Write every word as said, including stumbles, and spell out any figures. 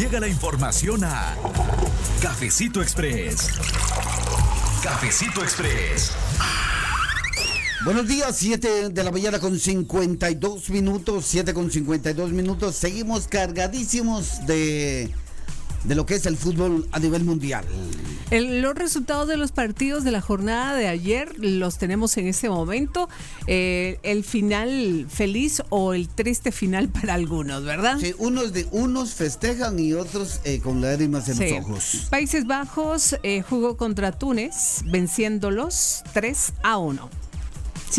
llega la información a Cafecito Express. Cafecito Express. Buenos días, siete de la mañana con cincuenta y dos minutos, siete con cincuenta y dos minutos. Seguimos cargadísimos de, de lo que es el fútbol a nivel mundial. El, los resultados de los partidos de la jornada de ayer los tenemos en este momento. Eh, el final feliz o el triste final para algunos, ¿verdad? Sí, unos, de, unos festejan y otros eh, con lágrimas en sí. los ojos. Países Bajos eh, jugó contra Túnez, venciéndolos tres a uno.